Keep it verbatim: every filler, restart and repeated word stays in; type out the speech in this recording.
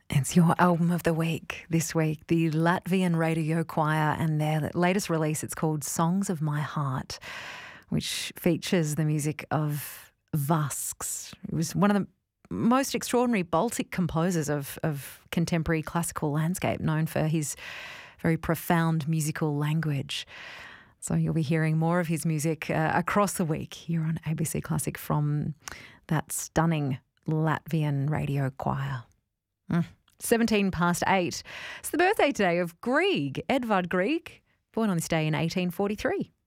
It's your album of the week this week, the Latvian Radio Choir, and their latest release, it's called Songs of My Heart, which features the music of Vasks. It was one of the most extraordinary Baltic composers of, of contemporary classical landscape, known for his very profound musical language. So you'll be hearing more of his music uh, across the week here on A B C Classic from that stunning Latvian radio choir. Mm. seventeen past eight. It's the birthday today of Grieg, Edvard Grieg, born on this day in eighteen forty-three.